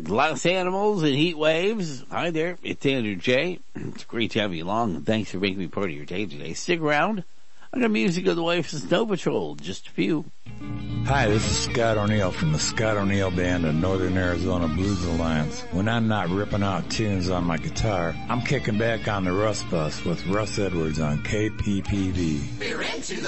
Glass Animals and Heat Waves. Hi there, it's Andrew J. It's great to have you along, and thanks for making me part of your day today. Stick around. I got music of the way from Snow Patrol, just a few. Hi, this is Scott O'Neill from the Scott O'Neill Band of Northern Arizona Blues Alliance. When I'm not ripping out tunes on my guitar, I'm kicking back on the Russ Bus with Russ Edwards on KPPV. We're into the